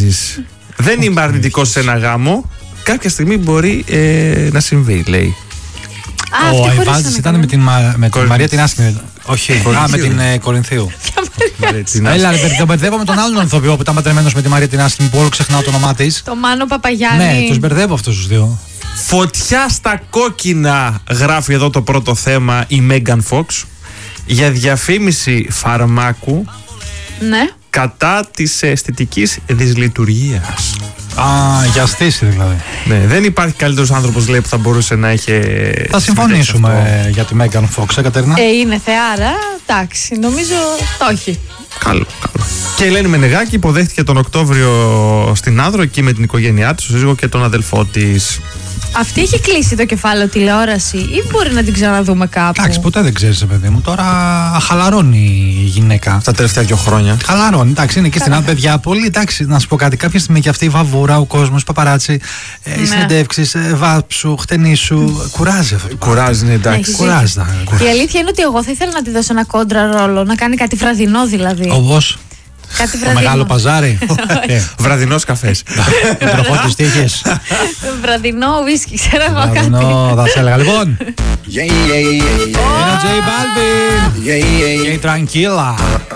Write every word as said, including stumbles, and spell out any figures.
αλλάζεις. Δεν είμαι αρνητικός σε ένα γάμο. Κάποια στιγμή μπορεί ε, να συμβεί, λέει. Α, ο Αϊβάζης ήταν με την, με την Μαρία την Άσχημη. Όχι, α, με την ε, Κορινθίου. Έλα, ρε παιδί, τον μπερδεύω με τον άλλον ηθοποιό που ήταν πατρεμένος με τη Μαρία την Άσχημη, που όλο ξεχνάω το όνομά της. Το Μάνο Παπαγιάννη. Ναι, τους μπερδεύω αυτούς τους δύο. Φωτιά στα κόκκινα, γράφει εδώ το πρώτο θέμα η Μέγκαν Φόξ, για διαφήμιση φαρμάκου. Ναι. Κατά της αισθητικής δυσλειτουργίας. Α, για στήση δηλαδή. Ναι, δεν υπάρχει καλύτερος άνθρωπος, λέει, που θα μπορούσε να έχει. Θα συμφωνήσουμε για τη Μέγκαν Φόξ, ε, Κατερίνα. Ε, είναι θεάρα, εντάξει, νομίζω το έχει. Καλό, καλό. Και η Ελένη Μενεγάκη υποδέχτηκε τον Οκτώβριο στην Άνδρο, εκεί με την οικογένειά της, τον σύζυγο και τον αδελφό της. Αυτή έχει κλείσει το κεφάλαιο τηλεόραση ή μπορεί να την ξαναδούμε κάπου? Εντάξει, ποτέ δεν ξέρεις, παιδί μου. Τώρα χαλαρώνει η γυναίκα. Τα τελευταία δύο χρόνια. Χαλαρώνει, εντάξει, είναι και στην άλλη παιδιά. Πολύ, εντάξει, να σου πω κάτι. Κάποια στιγμή και αυτή η βαβούρα, ο κόσμος, παπαράτσι, ε, οι συνεντεύξεις, ε, βάψου, χτενίσου. Κουράζει αυτό. Κουράζει, ναι, εντάξει. Κουράζει. Η αλήθεια είναι ότι εγώ θα ήθελα να τη δώσω ένα κόντρα ρόλο, να κάνει κάτι βραδινό δηλαδή. Όπως. Κάτι βραδινό. Το μεγάλο παζάρι. Βραδινός καφές. Με τροφό της τύχης. Βραδινό ουίσκι, ξέρω εγώ κάτι. Βραδινό, θα σε έλεγα. Λοιπόν. Είναι ο Τζέι Μπάλβιν. Και η Τρανκίλα.